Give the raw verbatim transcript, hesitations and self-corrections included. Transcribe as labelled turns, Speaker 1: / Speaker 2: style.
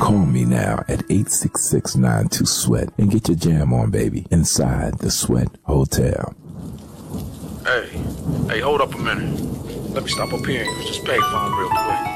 Speaker 1: Call me now at eight six six, nine two, sweat and get your jam on, baby, inside the Sweat Hotel.
Speaker 2: Hey, hey, hold up a minute. Let me stop up here and use this payphone real quick.